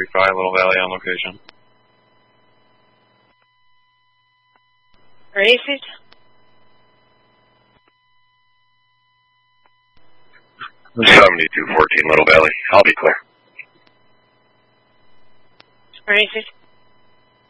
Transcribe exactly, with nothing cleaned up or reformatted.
three five, Little Valley on location. Racist. seventy-two fourteen, Little Valley. I'll be clear. Racist.